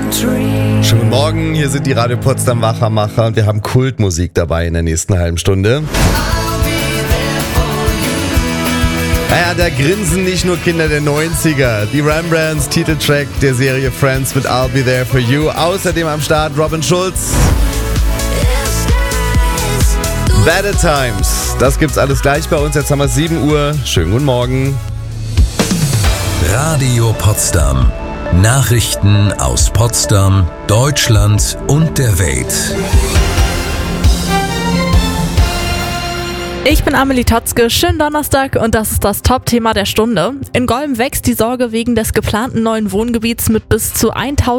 Schönen guten Morgen, hier sind die Radio Potsdam Wachermacher und wir haben Kultmusik dabei in der nächsten halben Stunde. Naja, da grinsen nicht nur Kinder der 90er. Die Rembrandts, Titeltrack der Serie Friends mit I'll Be There For You. Außerdem am Start Robin Schulz. Better Times. Das gibt's alles gleich bei uns. Jetzt haben wir 7 Uhr. Schönen guten Morgen. Radio Potsdam. Nachrichten aus Potsdam, Deutschland und der Welt. Ich bin Amelie Totzke, schönen Donnerstag und das ist das Top-Thema der Stunde. In Golm wächst die Sorge wegen des geplanten neuen Wohngebiets mit bis zu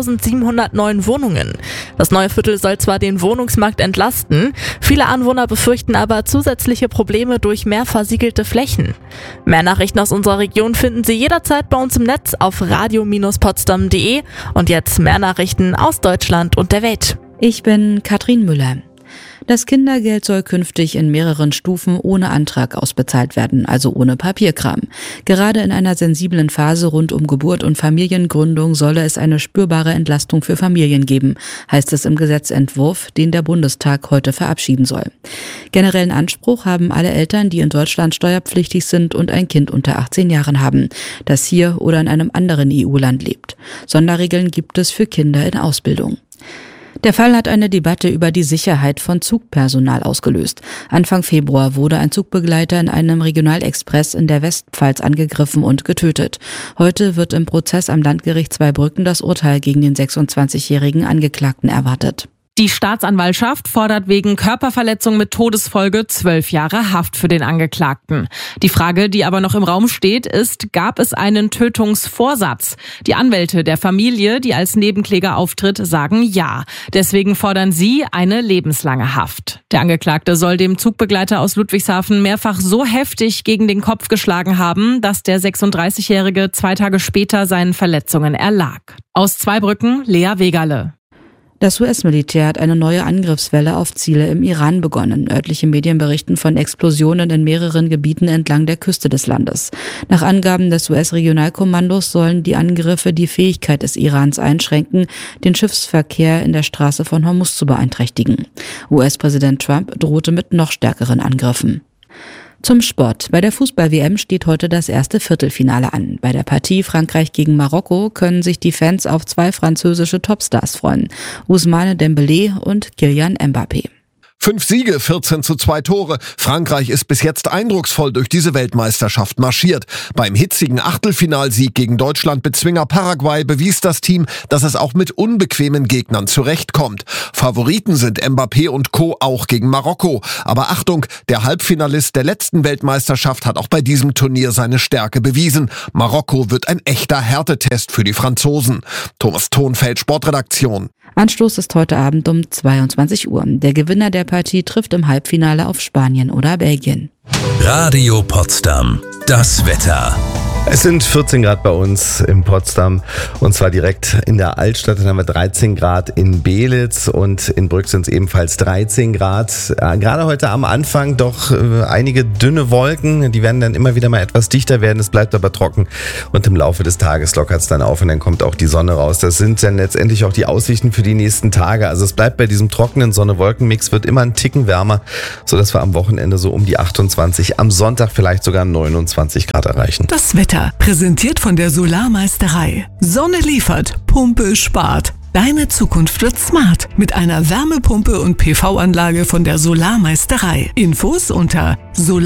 1700 neuen Wohnungen. Das neue Viertel soll zwar den Wohnungsmarkt entlasten, viele Anwohner befürchten aber zusätzliche Probleme durch mehr versiegelte Flächen. Mehr Nachrichten aus unserer Region finden Sie jederzeit bei uns im Netz auf radio-potsdam.de und jetzt mehr Nachrichten aus Deutschland und der Welt. Ich bin Katrin Müller. Das Kindergeld soll künftig in mehreren Stufen ohne Antrag ausbezahlt werden, also ohne Papierkram. Gerade in einer sensiblen Phase rund um Geburt und Familiengründung solle es eine spürbare Entlastung für Familien geben, heißt es im Gesetzentwurf, den der Bundestag heute verabschieden soll. Generellen Anspruch haben alle Eltern, die in Deutschland steuerpflichtig sind und ein Kind unter 18 Jahren haben, das hier oder in einem anderen EU-Land lebt. Sonderregeln gibt es für Kinder in Ausbildung. Der Fall hat eine Debatte über die Sicherheit von Zugpersonal ausgelöst. Anfang Februar wurde ein Zugbegleiter in einem Regionalexpress in der Westpfalz angegriffen und getötet. Heute wird im Prozess am Landgericht Zweibrücken das Urteil gegen den 26-jährigen Angeklagten erwartet. Die Staatsanwaltschaft fordert wegen Körperverletzung mit Todesfolge 12 Jahre Haft für den Angeklagten. Die Frage, die aber noch im Raum steht, ist, gab es einen Tötungsvorsatz? Die Anwälte der Familie, die als Nebenkläger auftritt, sagen ja. Deswegen fordern sie eine lebenslange Haft. Der Angeklagte soll dem Zugbegleiter aus Ludwigshafen mehrfach so heftig gegen den Kopf geschlagen haben, dass der 36-Jährige 2 Tage später seinen Verletzungen erlag. Aus Zweibrücken, Lea Wegerle. Das US-Militär hat eine neue Angriffswelle auf Ziele im Iran begonnen. Örtliche Medien berichten von Explosionen in mehreren Gebieten entlang der Küste des Landes. Nach Angaben des US-Regionalkommandos sollen die Angriffe die Fähigkeit des Irans einschränken, den Schiffsverkehr in der Straße von Hormuz zu beeinträchtigen. US-Präsident Trump drohte mit noch stärkeren Angriffen. Zum Sport. Bei der Fußball-WM steht heute das erste Viertelfinale an. Bei der Partie Frankreich gegen Marokko können sich die Fans auf 2 französische Topstars freuen. Ousmane Dembélé und Kylian Mbappé. 5 Siege, 14:2 Tore. Frankreich ist bis jetzt eindrucksvoll durch diese Weltmeisterschaft marschiert. Beim hitzigen Achtelfinalsieg gegen Deutschland-Bezwinger Paraguay bewies das Team, dass es auch mit unbequemen Gegnern zurechtkommt. Favoriten sind Mbappé und Co. auch gegen Marokko. Aber Achtung, der Halbfinalist der letzten Weltmeisterschaft hat auch bei diesem Turnier seine Stärke bewiesen. Marokko wird ein echter Härtetest für die Franzosen. Thomas Thonfeld, Sportredaktion. Anstoß ist heute Abend um 22 Uhr. Der Gewinner der Partie trifft im Halbfinale auf Spanien oder Belgien. Radio Potsdam. Das Wetter. Es sind 14 Grad bei uns in Potsdam und zwar direkt in der Altstadt. Dann haben wir 13 Grad in Belitz und in Brück sind es ebenfalls 13 Grad. Gerade heute am Anfang doch einige dünne Wolken, die werden dann immer wieder mal etwas dichter werden. Es bleibt aber trocken und im Laufe des Tages lockert es dann auf und dann kommt auch die Sonne raus. Das sind dann letztendlich auch die Aussichten für die nächsten Tage. Also es bleibt bei diesem trockenen Sonne-Wolken-Mix, wird immer einen Ticken wärmer, sodass wir am Wochenende so um die 28, am Sonntag vielleicht sogar 29 Grad erreichen. Das Wetter präsentiert von der Solarmeisterei. Sonne liefert, Pumpe spart. Deine Zukunft wird smart mit einer Wärmepumpe und PV-Anlage von der Solarmeisterei. Infos unter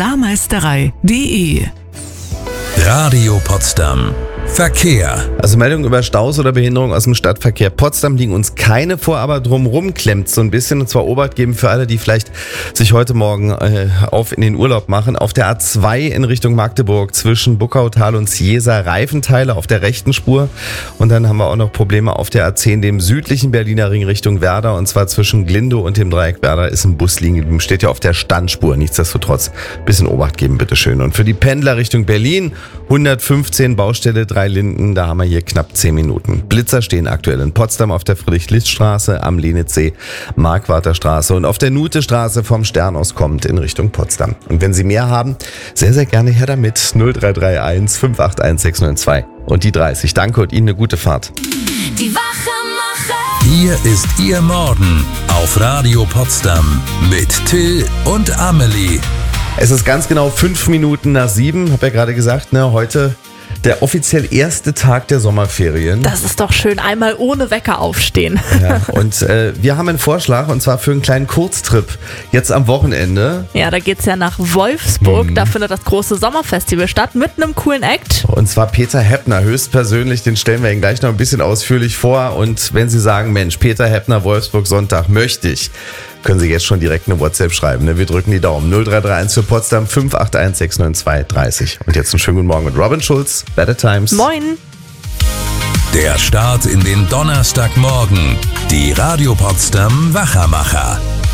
solarmeisterei.de. Radio Potsdam. Verkehr. Also Meldungen über Staus oder Behinderung aus dem Stadtverkehr Potsdam liegen uns keine vor, aber drumherum klemmt so ein bisschen. Und zwar Obacht geben für alle, die vielleicht sich heute Morgen auf in den Urlaub machen. Auf der A2 in Richtung Magdeburg zwischen Buckautal und Ciesa Reifenteile auf der rechten Spur. Und dann haben wir auch noch Probleme auf der A10, dem südlichen Berliner Ring Richtung Werder. Und zwar zwischen Glindow und dem Dreieck Werder ist ein Bus liegen geblieben. Steht ja auf der Standspur. Nichtsdestotrotz bisschen Obacht geben, bitteschön. Und für die Pendler Richtung Berlin 115 Baustelle 3 Linden, da haben wir hier knapp 10 Minuten. Blitzer stehen aktuell in Potsdam auf der Friedrich-List-Straße, am Lenitzsee, Markwarter Straße und auf der Nute-Straße vom Stern aus kommt in Richtung Potsdam. Und wenn Sie mehr haben, sehr, sehr gerne her damit. 0331 581 692 und die 30. Danke und Ihnen eine gute Fahrt. Die Wachermacher. Hier ist Ihr Morgen auf Radio Potsdam mit Till und Amelie. Es ist ganz genau 5 Minuten nach 7, habe ja gerade gesagt, ne, heute der offiziell erste Tag der Sommerferien. Das ist doch schön, einmal ohne Wecker aufstehen. Ja, und wir haben einen Vorschlag, und zwar für einen kleinen Kurztrip jetzt am Wochenende. Ja, da geht's ja nach Wolfsburg, da findet das große Sommerfestival statt mit einem coolen Act. Und zwar Peter Heppner, höchstpersönlich, den stellen wir Ihnen gleich noch ein bisschen ausführlich vor. Und wenn Sie sagen, Mensch, Peter Heppner, Wolfsburg Sonntag, möchte ich, können Sie jetzt schon direkt eine WhatsApp schreiben. Ne? Wir drücken die Daumen. 0331 für Potsdam 581 692 30. Und jetzt einen schönen guten Morgen mit Robin Schulz. Better Times. Moin. Der Start in den Donnerstagmorgen. Die Radio Potsdam Wachermacher.